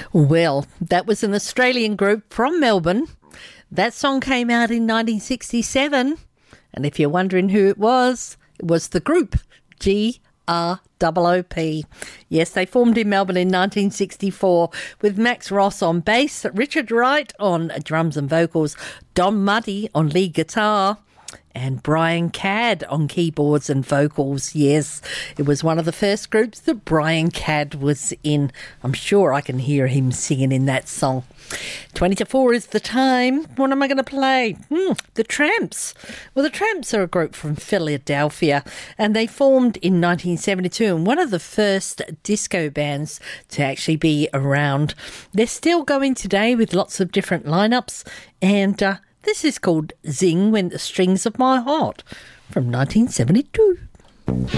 Well, that was an Australian group from Melbourne. That song came out in 1967. And if you're wondering who it was the group GROOP. Yes, they formed in Melbourne in 1964 with Max Ross on bass, Richard Wright on drums and vocals, Don Muddy on lead guitar, and Brian Cadd on keyboards and vocals. Yes, it was one of the first groups that Brian Cadd was in. I'm sure I can hear him singing in that song. 20 to 4 is the time. What am I going to play? The Tramps. Well, the Tramps are a group from Philadelphia, and they formed in 1972, and one of the first disco bands to actually be around. They're still going today with lots of different lineups, and this is called Zing When the Strings of My Heart from 1972.